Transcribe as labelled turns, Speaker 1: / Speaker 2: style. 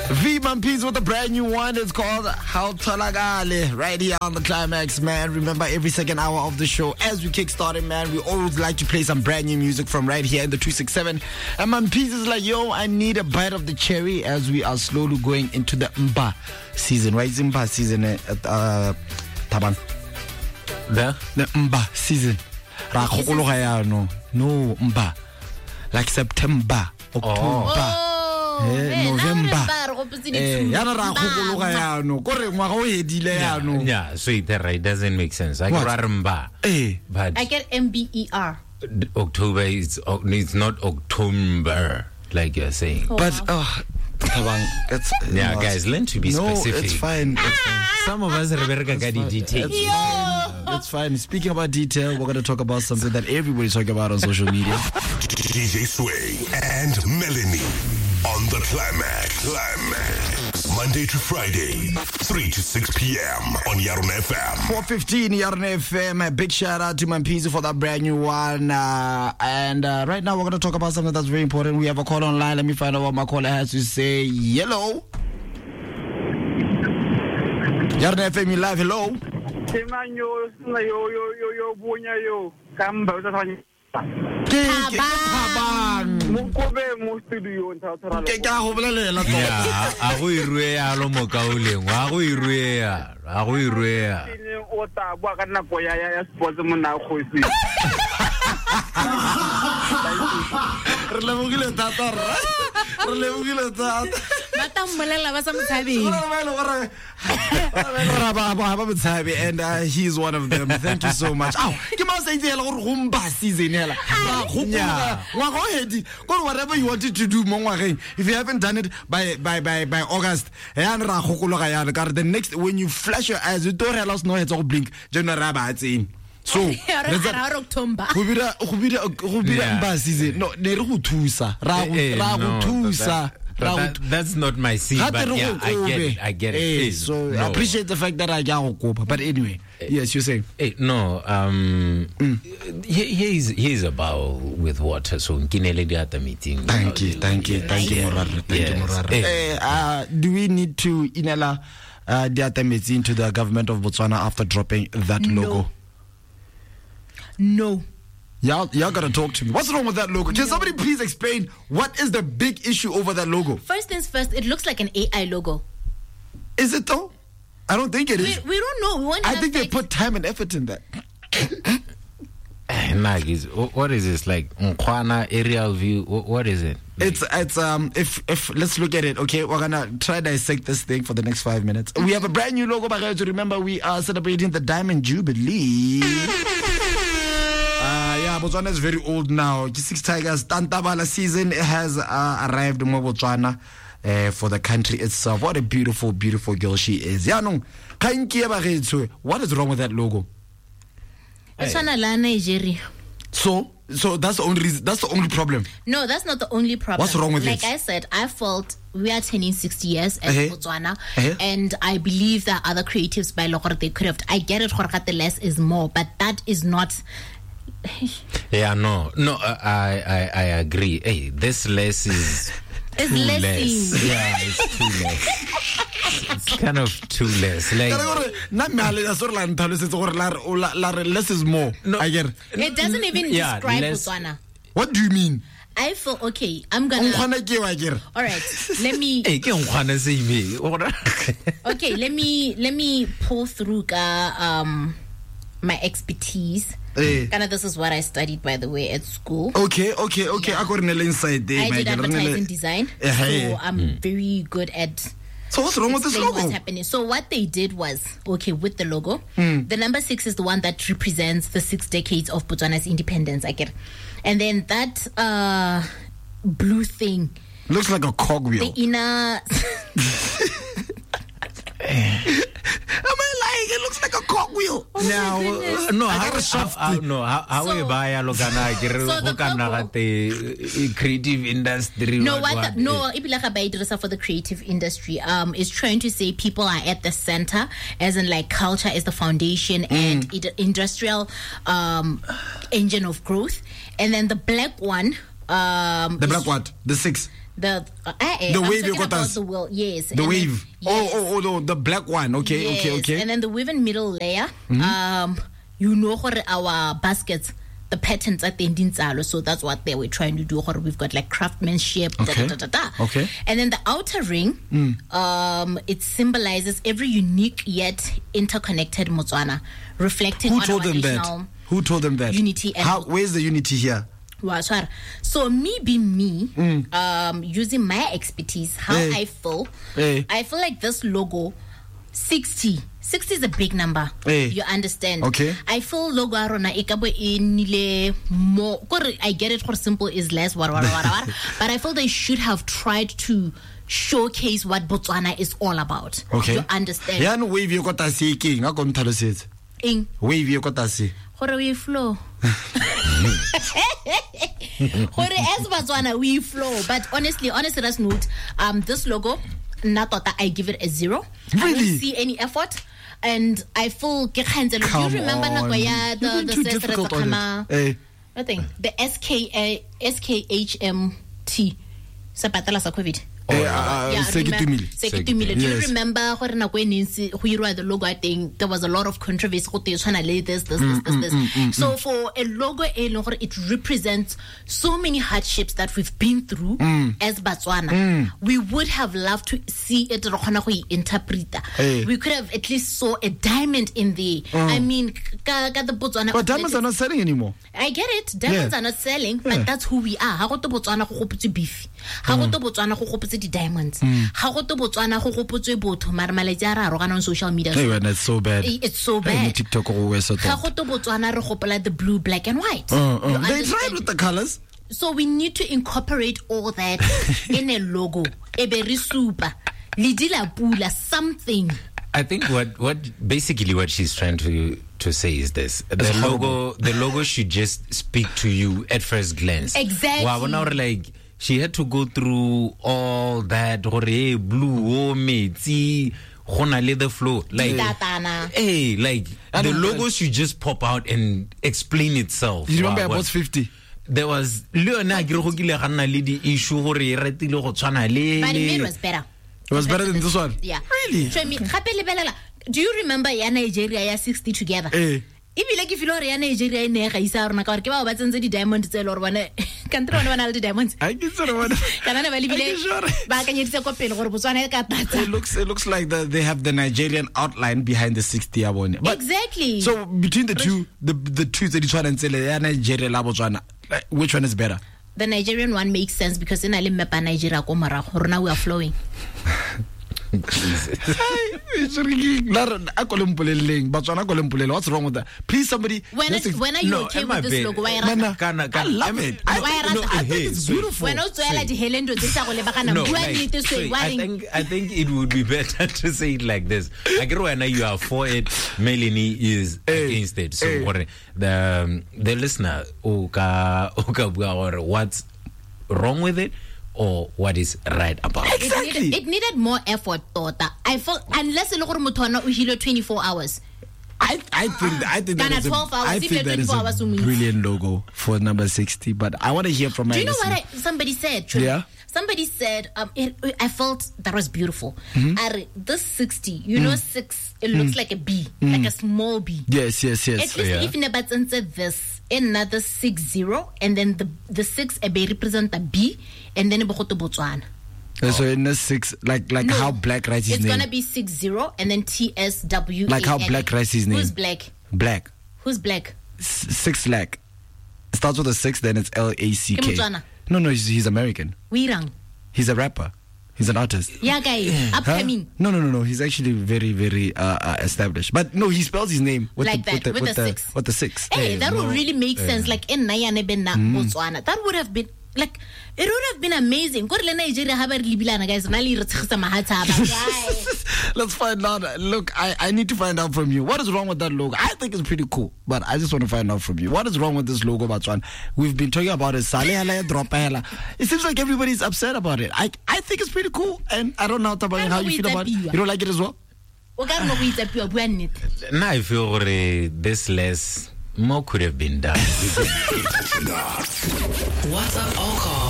Speaker 1: V Mampies with a brand new one. It's called How Talagale right here on the Climax, man. Remember, every second hour of the show, as we kickstart it, man, we always like to play some brand new music from right here in the 267. And Mampies is like, yo, I need a bite of the cherry as we are slowly going into the Mba season. Right? It's Mba season, Taban. The Mba season. No, Mba. Like September, October. November.
Speaker 2: Yeah, sweet, it doesn't make sense. I remember. But
Speaker 3: I get MBER.
Speaker 2: October is it's not October, like you're saying.
Speaker 1: But it's,
Speaker 2: guys, learn to be specific.
Speaker 1: It's fine.
Speaker 2: Some of us are detail.
Speaker 1: It's fine. Speaking about detail, we're going to talk about something that everybody's talking about on social media.
Speaker 4: DJ Sway and Melanie on the Climax. Monday to Friday, 3 to 6 p.m. on Yarn FM.
Speaker 1: 4:15 Yarn FM. A big shout out to Mampizi for that brand new one. And right now we're going to talk about something that's very important. We have a call online. Let me find out what my caller has to say. Hello. Yarn FM, you live. Hello. And he's one of them. Thank you so much. Whatever you wanted to do, if you haven't done it by August, the next, when you flash your eyes, you don't realize no heads or blink. So
Speaker 2: that's not my scene, but yeah, I get it.
Speaker 1: So I appreciate the fact that I got. But anyway, yes, you're saying.
Speaker 2: He's about with water. So the meeting.
Speaker 1: Thank you, Morara. Do we need to inela the meeting to the government of Botswana after dropping that logo?
Speaker 3: No.
Speaker 1: Y'all gotta talk to me. What's wrong with that logo? Can somebody please explain what is the big issue over that logo?
Speaker 3: First things first, it looks like an AI logo.
Speaker 1: Is it though? I don't think it is.
Speaker 3: We don't know.
Speaker 1: I think they put time and effort in that.
Speaker 2: What is this, like Nkwana aerial view? What is it?
Speaker 1: It's if let's look at it. Okay, we're gonna try dissect this thing for the next 5 minutes. We have a brand new logo, but guys, remember we are celebrating the Diamond Jubilee. Botswana is very old now. Six Tigers Tantabala season has arrived in Botswana for the country itself. What a beautiful, beautiful girl she is. What is wrong with that logo?
Speaker 3: Nigeria.
Speaker 1: So that's the only reason. That's the only problem.
Speaker 3: No, that's not the only problem.
Speaker 1: What's wrong with it?
Speaker 3: Like I said, I felt we are turning 60 years as Botswana, and I believe that other creatives by Logor they could have. I get it, the less is more, but that is not.
Speaker 2: I agree. Hey, this less is
Speaker 3: it's
Speaker 2: too
Speaker 3: less.
Speaker 2: Yeah, it's too less. It's kind of too less. Like
Speaker 1: less is more. No, I get it.
Speaker 3: It doesn't even describe Botswana.
Speaker 1: What do you mean?
Speaker 3: I feel okay. I'm gonna. All right. Let me. Okay. Let me pull through my expertise. This is what I studied, by the way, at school.
Speaker 1: Okay. I got an inside there.
Speaker 3: I did advertising design, so I'm very good at.
Speaker 1: So what's wrong with this logo?
Speaker 3: What's happening? So what they did was, with the logo, the number 6 is the one that represents the 6 decades of Botswana's independence. I get, and then that blue thing
Speaker 1: looks like a cogwheel.
Speaker 3: The inner.
Speaker 1: Am I lying? It looks like a cogwheel.
Speaker 2: The creative industry.
Speaker 3: For the creative industry is trying to say people are at the center, as in like culture is the foundation and industrial engine of growth, and then the black one.
Speaker 1: The black what? The 6.
Speaker 3: The
Speaker 1: The
Speaker 3: I'm
Speaker 1: wave
Speaker 3: talking
Speaker 1: you got
Speaker 3: about
Speaker 1: us.
Speaker 3: the will, yes.
Speaker 1: The
Speaker 3: and
Speaker 1: wave.
Speaker 3: then- yes.
Speaker 1: Oh, the black one. Okay,
Speaker 3: Yes.
Speaker 1: okay.
Speaker 3: And then the woven middle layer, you know, for our baskets, the patterns at the Indian so that's what they were trying to do. We've got like craftsmanship,
Speaker 1: Okay. Okay.
Speaker 3: And then the outer ring, it symbolizes every unique yet interconnected Motswana, reflecting
Speaker 1: Who
Speaker 3: on
Speaker 1: told
Speaker 3: our
Speaker 1: them
Speaker 3: national
Speaker 1: that? Who told them that?
Speaker 3: unity and
Speaker 1: Where's the unity here?
Speaker 3: Washar. So me being me, using my expertise, how
Speaker 1: Hey.
Speaker 3: I feel,
Speaker 1: Hey.
Speaker 3: I feel like this logo, 60 is a big number.
Speaker 1: Hey.
Speaker 3: You understand?
Speaker 1: Okay.
Speaker 3: I feel logo arona ikabo inile more. I get it. For simple is less. But I feel they should have tried to showcase what Botswana is all about.
Speaker 1: Okay.
Speaker 3: You understand?
Speaker 1: Yeah, no wave you got us king. I got to say it.
Speaker 3: In
Speaker 1: Wave you got us.
Speaker 3: gore we flow. Gore as Botswana we flow. But honestly, let's note, this logo, Natota, I give it a 0. I
Speaker 1: Really?
Speaker 3: don't see any effort. And I feel do you remember
Speaker 1: on.
Speaker 3: the
Speaker 1: You're being too difficult on it. Hey.
Speaker 3: I think the SKHMT Sapatala sa COVID.
Speaker 1: Sekitumile.
Speaker 3: Sekitumile. Do you
Speaker 1: Yes.
Speaker 3: remember when the logo, I think there was a lot of controversy. This. So for a logo, it represents so many hardships that we've been through as Botswana. We would have loved to see it interpret.
Speaker 1: Hey.
Speaker 3: We could have at least saw a diamond in there. I mean, the Botswana.
Speaker 1: But diamonds are not selling anymore.
Speaker 3: I get it. Diamonds
Speaker 1: Yeah.
Speaker 3: are not selling, but that's who we are. Ha go to Botswana go gopotse beef. Ha go to Botswana go gopotse di diamonds. Ha go to Botswana go gopotse botho mara maletse a ra rogana on social media.
Speaker 1: Hey, man, that's so bad.
Speaker 3: It's so
Speaker 1: Hey,
Speaker 3: bad.
Speaker 1: TikTok always so
Speaker 3: Ha go to Botswana re gopola the blue, black and white. You
Speaker 1: They
Speaker 3: understand?
Speaker 1: tried with the colors.
Speaker 3: So we need to incorporate all that in a logo. Ebe re supa. Lidila pula something.
Speaker 2: I think what basically what she's trying to say is this: the logo should just speak to you at first glance.
Speaker 3: Exactly.
Speaker 2: Wow, now like she had to go through all that. Blue, metsi, hona leather flow, like
Speaker 3: Tatana.
Speaker 2: hey, like the logo should just pop out and explain itself.
Speaker 1: You remember
Speaker 2: Wow,
Speaker 1: about
Speaker 2: what-
Speaker 1: 50?
Speaker 2: There was Leona Girogile Hanna lady issue or retilo Chana
Speaker 3: But it was better.
Speaker 1: It was better than this one?
Speaker 3: Yeah.
Speaker 1: Really?
Speaker 3: So, do you remember ya Nigeria ya 60 together?
Speaker 1: Eh.
Speaker 3: If like if you ya Nigeria e ne ga isa rona ka gore ke ba tsentse di diamonds tse lore bone country one le di diamonds
Speaker 1: I get sort of one.
Speaker 3: kana ne ba lebile ba ka nyeditse ko pele gore Botswana e ka tatsa.
Speaker 1: It looks like they have the Nigerian outline behind the 60 abone. But
Speaker 3: Exactly.
Speaker 1: so between the two, the two that you try and say Nigeria la Botswana, like, which one is better?
Speaker 3: The Nigerian one makes sense because in ali map Nigeria ko mara rona we are flowing.
Speaker 1: What's wrong with that? Please, somebody.
Speaker 3: When are you okay with this logo? Why
Speaker 1: I love it. I think it's beautiful.
Speaker 3: When also ela di helendo tse sa go le bakana
Speaker 2: No,
Speaker 3: bua
Speaker 2: like,
Speaker 3: nnete so
Speaker 2: I think it would be better to say it like this. I get when you are for it, Melanie is against it. So what the listener what's wrong with it or what is right about it?
Speaker 1: Exactly.
Speaker 3: It needed more effort, Tota. I felt unless le gore motho ona o hilo 24 hours.
Speaker 1: I think
Speaker 3: Than
Speaker 1: that
Speaker 3: at
Speaker 1: is
Speaker 3: 12 hours,
Speaker 1: I
Speaker 3: if
Speaker 1: think
Speaker 3: you're
Speaker 1: that is
Speaker 3: 24 hours,
Speaker 1: a
Speaker 3: you mean.
Speaker 1: brilliant logo for number 60. But I want to hear from my
Speaker 3: Do you know
Speaker 1: listener.
Speaker 3: what somebody said? True.
Speaker 1: Yeah.
Speaker 3: Somebody said, I felt that was beautiful. This 60, you know, 6, it looks like a B, like a small B.
Speaker 1: Yes.
Speaker 3: At least if Nebatsan said this, another 60, and then the 6 represent a B, and then Botswana.
Speaker 1: So in the 6, like
Speaker 3: No,
Speaker 1: how Black writes his
Speaker 3: it's
Speaker 1: name.
Speaker 3: gonna be 60 and then TSW.
Speaker 1: Like how Black writes his name.
Speaker 3: Who's black?
Speaker 1: Black.
Speaker 3: Who's black?
Speaker 1: 6 lakh. Starts with a 6, then it's LACK.
Speaker 3: Ke Motswana?
Speaker 1: No, he's American.
Speaker 3: Wirang.
Speaker 1: He's a rapper. He's an artist.
Speaker 3: Yeah, guy.
Speaker 1: Huh?
Speaker 3: Upcoming.
Speaker 1: No. He's actually very, very established. But no, he spells his name with
Speaker 3: Like
Speaker 1: the,
Speaker 3: that, with the 6.
Speaker 1: With the 6.
Speaker 3: Hey, that would really make sense. Like in Nayane Benna, Botswana. That would have been like it would have been amazing. Go to Nigeria, have a libilana guys.
Speaker 1: Let's find out. Look, I need to find out from you. What is wrong with that logo? I think it's pretty cool, but I just want to find out from you. What is wrong with this logo, Botswana? We've been talking about it. It seems like everybody's upset about it. I think it's pretty cool, and I don't know how you feel about it. You don't like it as well?
Speaker 2: Now I feel this less more could have been done.
Speaker 5: WhatsApp or call